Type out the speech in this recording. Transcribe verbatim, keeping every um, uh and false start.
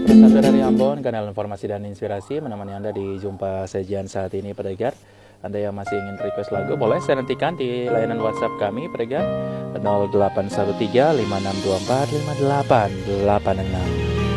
Bersatu dari Ambon, kanal informasi dan inspirasi menemani Anda di jumpa sajian saat ini, pendengar. Anda yang masih ingin request lagu, boleh saya nantikan di layanan WhatsApp kami, pendengar, nol delapan satu tiga lima enam dua empat lima delapan delapan enam.